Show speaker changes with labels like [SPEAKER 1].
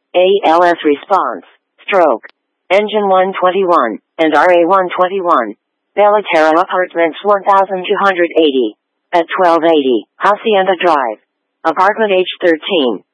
[SPEAKER 1] ALS response, stroke. Engine 121, and RA 121. Bellaterra Apartments 1280. At 1280, Hacienda Drive. Apartment H13.